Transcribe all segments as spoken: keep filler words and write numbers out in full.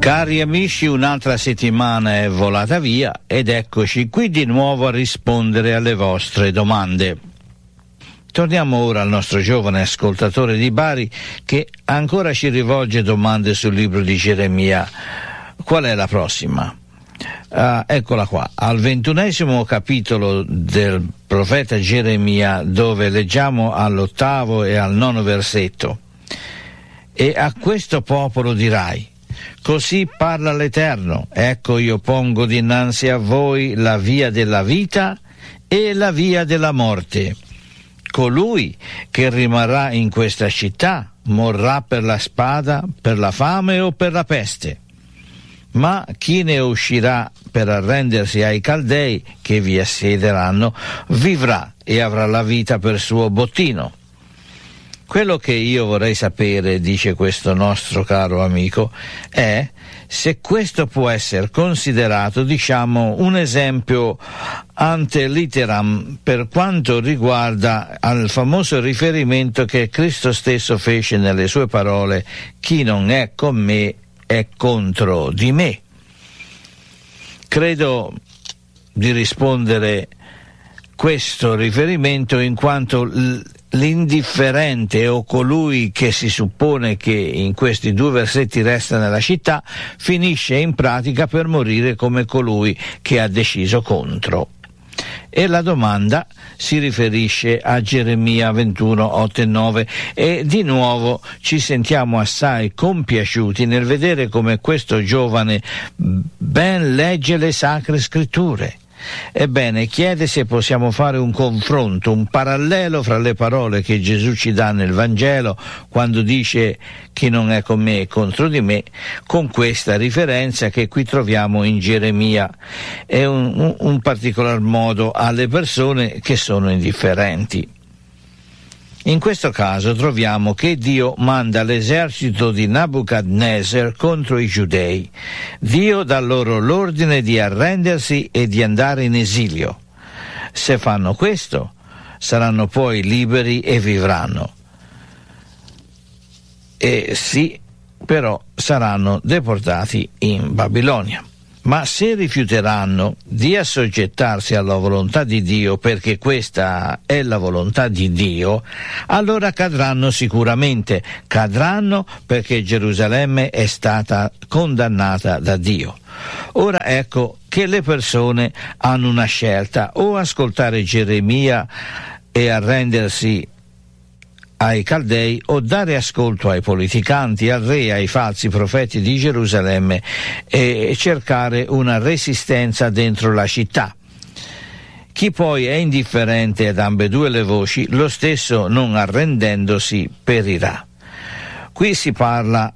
Cari amici, un'altra settimana è volata via ed eccoci qui di nuovo a rispondere alle vostre domande. Torniamo ora al nostro giovane ascoltatore di Bari che ancora ci rivolge domande sul libro di Geremia. Qual è la prossima? Uh, eccola qua, al ventunesimo capitolo del profeta Geremia, dove leggiamo all'ottavo e al nono versetto: e a questo popolo dirai: così parla l'Eterno, ecco io pongo dinanzi a voi la via della vita e la via della morte. Colui che rimarrà in questa città morrà per la spada, per la fame o per la peste. Ma chi ne uscirà per arrendersi ai Caldei che vi assiederanno vivrà e avrà la vita per suo bottino. Quello che io vorrei sapere, dice questo nostro caro amico, è se questo può essere considerato, diciamo, un esempio ante litteram per quanto riguarda al famoso riferimento che Cristo stesso fece nelle sue parole: chi non è con me è contro di me. Credo di rispondere questo riferimento in quanto l- l'indifferente o colui che si suppone che in questi due versetti resta nella città finisce in pratica per morire come colui che ha deciso contro. E la domanda si riferisce a Geremia ventuno, otto e nove, e di nuovo ci sentiamo assai compiaciuti nel vedere come questo giovane ben legge le sacre scritture. Ebbene, chiede se possiamo fare un confronto, un parallelo fra le parole che Gesù ci dà nel Vangelo quando dice chi non è con me è contro di me, con questa riferenza che qui troviamo in Geremia, e un, un, un particolar modo alle persone che sono indifferenti. In questo caso troviamo che Dio manda l'esercito di Nabucadnezzar contro i giudei. Dio dà loro l'ordine di arrendersi e di andare in esilio. Se fanno questo, saranno poi liberi e vivranno. E sì, però saranno deportati in Babilonia. Ma se rifiuteranno di assoggettarsi alla volontà di Dio, perché questa è la volontà di Dio, allora cadranno sicuramente, cadranno perché Gerusalemme è stata condannata da Dio. Ora ecco che le persone hanno una scelta: o ascoltare Geremia e arrendersi ai Caldei, o dare ascolto ai politicanti, al re, ai falsi profeti di Gerusalemme e cercare una resistenza dentro la città. Chi poi è indifferente ad ambedue le voci, lo stesso non arrendendosi perirà. Qui si parla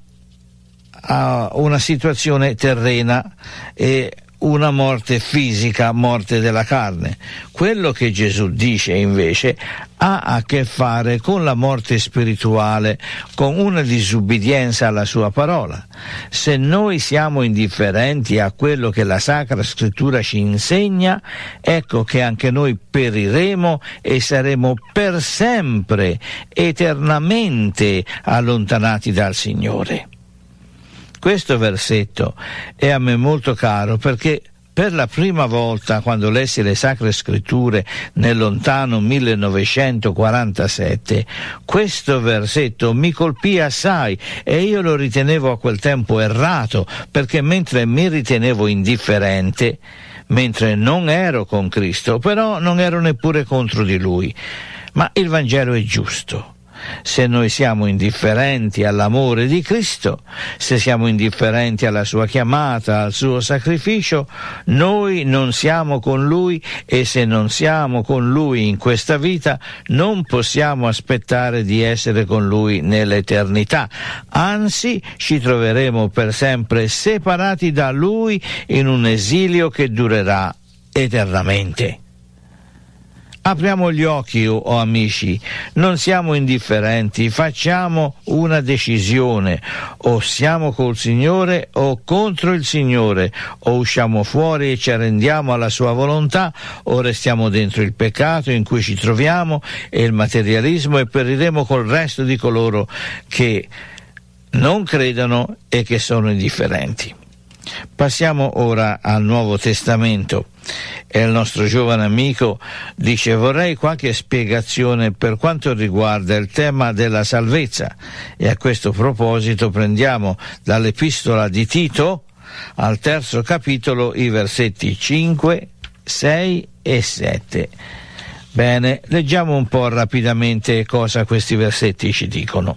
a una situazione terrena e una morte fisica, morte della carne. Quello che Gesù dice invece ha a che fare con la morte spirituale, con una disubbidienza alla sua parola. Se noi siamo indifferenti a quello che la Sacra Scrittura ci insegna, ecco che anche noi periremo e saremo per sempre, eternamente allontanati dal Signore. Questo versetto è a me molto caro perché per la prima volta, quando lessi le Sacre Scritture nel lontano millenovecentoquarantasette, questo versetto mi colpì assai e io lo ritenevo a quel tempo errato, perché mentre mi ritenevo indifferente, mentre non ero con Cristo, però non ero neppure contro di Lui. Ma il Vangelo è giusto. Se noi siamo indifferenti all'amore di Cristo, se siamo indifferenti alla sua chiamata, al suo sacrificio, noi non siamo con Lui, e se non siamo con Lui in questa vita, non possiamo aspettare di essere con Lui nell'eternità. Anzi, ci troveremo per sempre separati da Lui in un esilio che durerà eternamente. Apriamo gli occhi, o oh amici, non siamo indifferenti, facciamo una decisione: o siamo col Signore o contro il Signore, o usciamo fuori e ci arrendiamo alla sua volontà, o restiamo dentro il peccato in cui ci troviamo e il materialismo e periremo col resto di coloro che non credono e che sono indifferenti. Passiamo ora al Nuovo Testamento e il nostro giovane amico dice: vorrei qualche spiegazione per quanto riguarda il tema della salvezza, e a questo proposito prendiamo dall'epistola di Tito al terzo capitolo i versetti cinque, sei e sette. Bene, leggiamo un po' rapidamente cosa questi versetti ci dicono.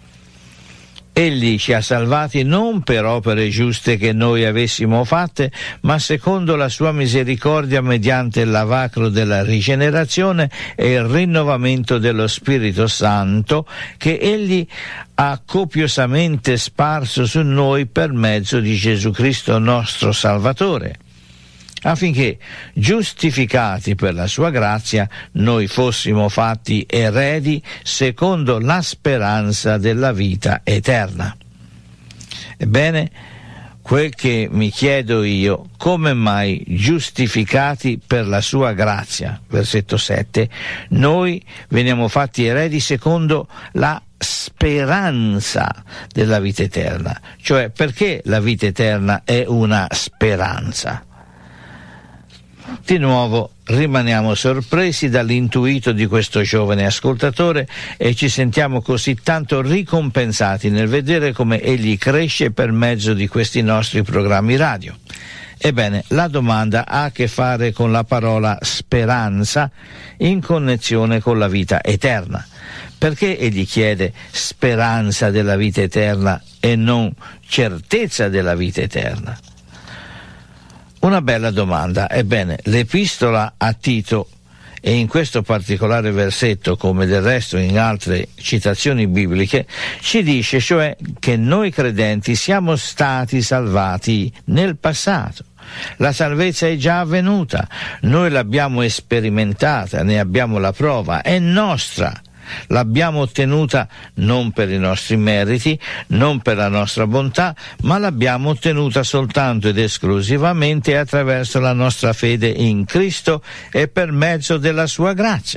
Egli ci ha salvati non per opere giuste che noi avessimo fatte, ma secondo la sua misericordia, mediante il lavacro della rigenerazione e il rinnovamento dello Spirito Santo, che egli ha copiosamente sparso su noi per mezzo di Gesù Cristo nostro Salvatore, affinché, giustificati per la sua grazia, noi fossimo fatti eredi secondo la speranza della vita eterna. Ebbene, quel che mi chiedo io: come mai giustificati per la sua grazia? Versetto sette. Noi veniamo fatti eredi secondo la speranza della vita eterna. Cioè, perché la vita eterna è una speranza? Di nuovo rimaniamo sorpresi dall'intuito di questo giovane ascoltatore e ci sentiamo così tanto ricompensati nel vedere come egli cresce per mezzo di questi nostri programmi radio. Ebbene, la domanda ha a che fare con la parola speranza in connessione con la vita eterna. Perché egli chiede speranza della vita eterna e non certezza della vita eterna? Una bella domanda. Ebbene, l'epistola a Tito, e in questo particolare versetto, come del resto in altre citazioni bibliche, ci dice cioè che noi credenti siamo stati salvati nel passato. La salvezza è già avvenuta, noi l'abbiamo sperimentata, ne abbiamo la prova, è nostra. L'abbiamo ottenuta non per i nostri meriti, non per la nostra bontà, ma l'abbiamo ottenuta soltanto ed esclusivamente attraverso la nostra fede in Cristo e per mezzo della sua grazia.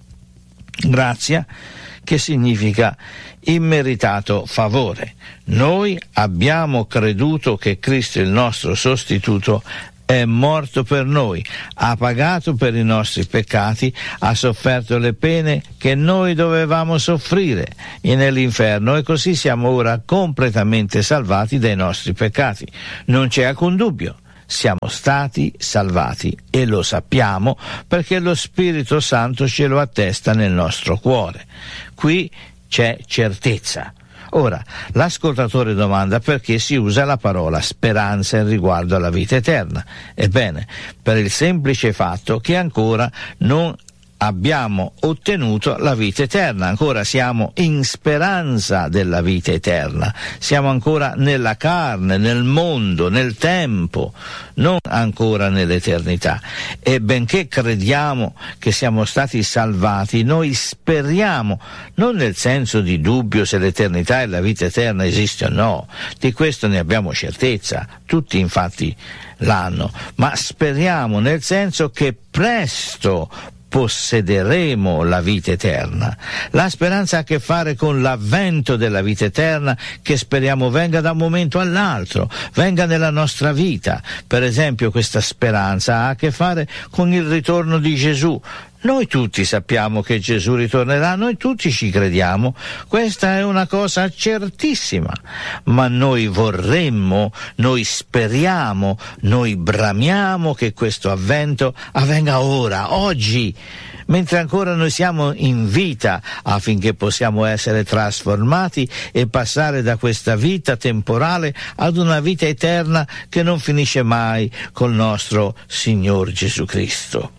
Grazia che significa immeritato favore. Noi abbiamo creduto che Cristo, il nostro sostituto, è morto per noi, ha pagato per i nostri peccati, ha sofferto le pene che noi dovevamo soffrire nell'inferno, e così siamo ora completamente salvati dai nostri peccati. Non c'è alcun dubbio, siamo stati salvati e lo sappiamo perché lo Spirito Santo ce lo attesta nel nostro cuore. Qui c'è certezza. Ora, l'ascoltatore domanda perché si usa la parola speranza in riguardo alla vita eterna. Ebbene, per il semplice fatto che ancora non abbiamo ottenuto la vita eterna, ancora siamo in speranza della vita eterna, siamo ancora nella carne, nel mondo, nel tempo, non ancora nell'eternità. E benché crediamo che siamo stati salvati, noi speriamo, non nel senso di dubbio se l'eternità e la vita eterna esiste o no, di questo ne abbiamo certezza, tutti infatti l'hanno, ma speriamo nel senso che presto possederemo la vita eterna. La speranza ha a che fare con l'avvento della vita eterna, che speriamo venga da un momento all'altro, venga nella nostra vita. Per esempio, questa speranza ha a che fare con il ritorno di Gesù. Noi tutti sappiamo che Gesù ritornerà, noi tutti ci crediamo, questa è una cosa certissima, ma noi vorremmo, noi speriamo, noi bramiamo che questo avvento avvenga ora, oggi, mentre ancora noi siamo in vita, affinché possiamo essere trasformati e passare da questa vita temporale ad una vita eterna che non finisce mai col nostro Signor Gesù Cristo.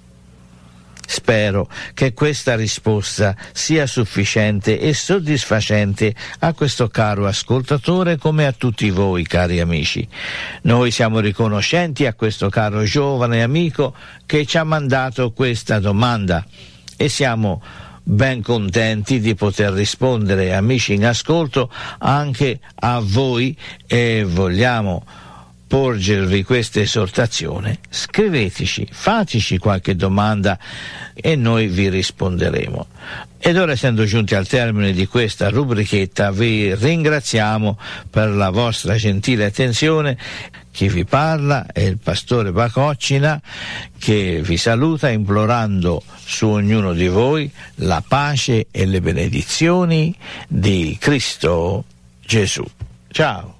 Spero che questa risposta sia sufficiente e soddisfacente a questo caro ascoltatore come a tutti voi, cari amici. Noi siamo riconoscenti a questo caro giovane amico che ci ha mandato questa domanda e siamo ben contenti di poter rispondere, amici in ascolto, anche a voi, e vogliamo porgervi questa esortazione, scriveteci, fateci qualche domanda e noi vi risponderemo. Ed ora, essendo giunti al termine di questa rubrichetta, vi ringraziamo per la vostra gentile attenzione. Chi vi parla è il pastore Bacoccina, che vi saluta implorando su ognuno di voi la pace e le benedizioni di Cristo Gesù. Ciao!